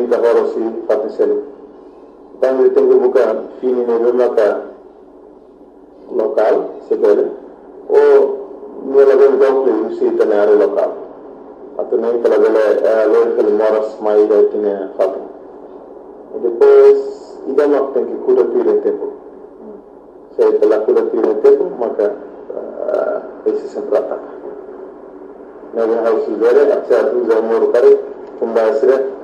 ka horo si fatu selu tangi tengu buka fini ne maka lokal sebele o nela ben dokle usi tanare lokal atau nem kala bele local moras mai da tine fatu depois ida mak tenki kuda tire tempo saya telah kuda tire tempo maka esse sempre ataca. Nós vamos ver a certo usar o muro para combater